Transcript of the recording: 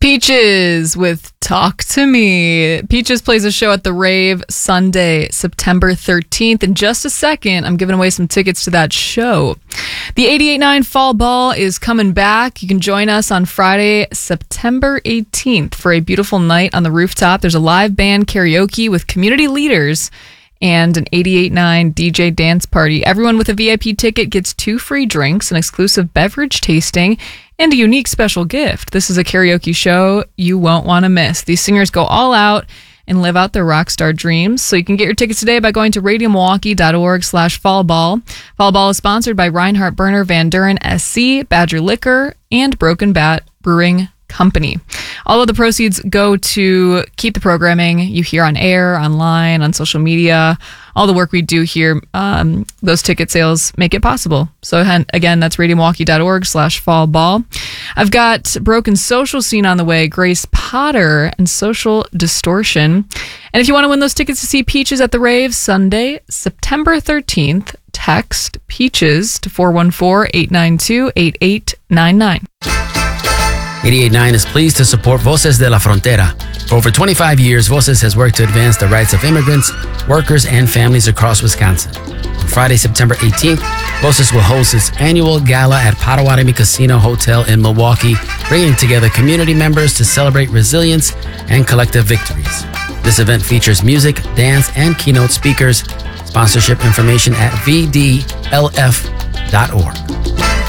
Peaches with Talk to Me. Peaches plays a show at the Rave Sunday, September 13th. In just a second, I'm giving away some tickets to that show. The 88.9 Fall Ball is coming back. You can join us on Friday, September 18th for a beautiful night on the rooftop. There's a live band karaoke with community leaders and an 88.9 DJ dance party. Everyone with a VIP ticket gets 2 free drinks, an exclusive beverage tasting, and a unique special gift. This is a karaoke show you won't want to miss. These singers go all out and live out their rock star dreams. So you can get your tickets today by going to radiomilwaukee.org/fallball. Fallball is sponsored by Reinhardt Burner Van Duren SC, Badger Liquor, and Broken Bat Brewing Company. All of the proceeds go to keep the programming you hear on air, online, on social media. All the work we do here, those ticket sales make it possible. So again, that's radiomilwaukee.org/fallball. I've got Broken Social Scene on the way, Grace Potter and Social Distortion. And if you want to win those tickets to see Peaches at the Rave Sunday, September 13th, text Peaches to 414-892-8899. 88.9 is pleased to support Voces de la Frontera. For over 25 years, Voces has worked to advance the rights of immigrants, workers, and families across Wisconsin. On Friday, September 18th, Voces will host its annual gala at Potawatomi Casino Hotel in Milwaukee, bringing together community members to celebrate resilience and collective victories. This event features music, dance, and keynote speakers. Sponsorship information at vdlf.org.